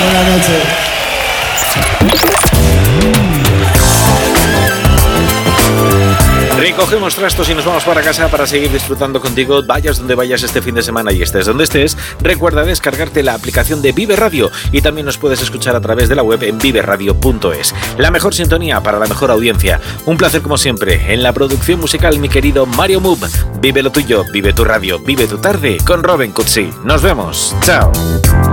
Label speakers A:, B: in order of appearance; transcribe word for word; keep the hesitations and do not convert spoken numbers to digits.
A: Buenas noches.
B: Recogemos trastos y nos vamos para casa para seguir disfrutando contigo, vayas donde vayas este fin de semana y estés donde estés. Recuerda descargarte la aplicación de Vive Radio y también nos puedes escuchar a través de la web en vive radio punto es. La mejor sintonía para la mejor audiencia. Un placer como siempre. En la producción musical, mi querido Mario Move. Vive lo tuyo, vive tu radio, vive tu tarde con Robin Cutsi. Nos vemos. Chao.